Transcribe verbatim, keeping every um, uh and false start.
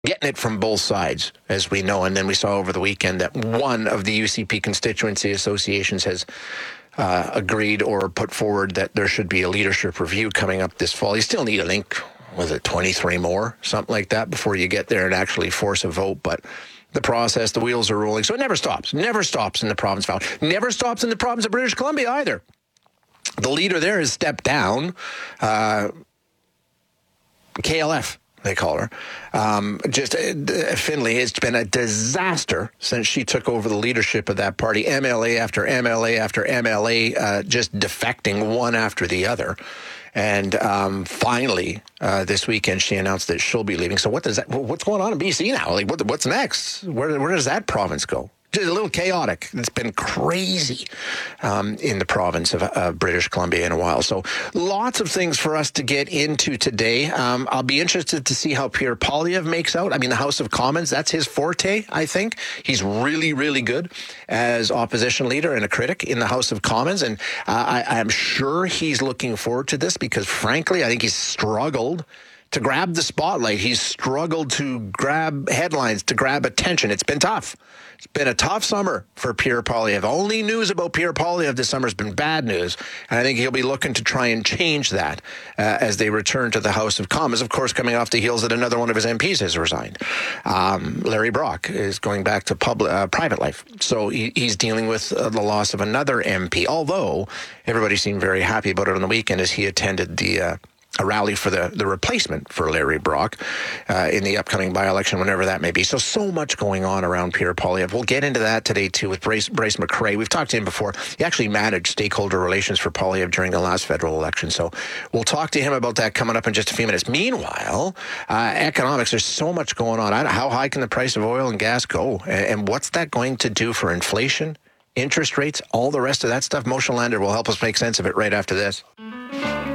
getting it from both sides, as we know. And then we saw over the weekend that one of the U C P constituency associations has uh, agreed or put forward that there should be a leadership review coming up this fall. You still need, I think, was it twenty-three more, something like that, before you get there and actually force a vote. But the process, the wheels are rolling. So it never stops, never stops in the province of Alberta. Never stops in the province of British Columbia either. The leader there has stepped down. Uh, K L F, they call her. Um, just uh, Finlay, it's been a disaster since she took over the leadership of that party. M L A after M L A after M L A, uh, just defecting one after the other. And um, finally, uh, this weekend, she announced that she'll be leaving. So what does that? What's going on in B C now? Like, what, what's next? Where, where does that province go? Just a little chaotic. It's been crazy um, in the province of uh, British Columbia in a while. So lots of things for us to get into today. Um, I'll be interested to see how Pierre Poilievre makes out. I mean, the House of Commons, that's his forte, I think. He's really, really good as opposition leader and a critic in the House of Commons. And uh, I, I'm sure he's looking forward to this because, frankly, I think he's struggled to grab the spotlight. He's struggled to grab headlines, to grab attention. It's been tough. It's been a tough summer for Pierre Poilievre. Only news about Pierre Poilievre this summer has been bad news. And I think he'll be looking to try and change that uh, as they return to the House of Commons, of course, coming off the heels that another one of his M Ps has resigned. Um, Larry Brock is going back to public, uh, private life. So he, he's dealing with uh, the loss of another M P, although everybody seemed very happy about it on the weekend as he attended the uh, a rally for the, the replacement for Larry Brock uh, in the upcoming by-election, whenever that may be. So, so much going on around Pierre Poilievre. We'll get into that today, too, with Bryce, Bryce McCrae. We've talked to him before. He actually managed stakeholder relations for Poilievre during the last federal election. So we'll talk to him about that coming up in just a few minutes. Meanwhile, uh, economics, there's so much going on. I don't, how high can the price of oil and gas go? And, and what's that going to do for inflation, interest rates, all the rest of that stuff? Moshe Lander will help us make sense of it right after this.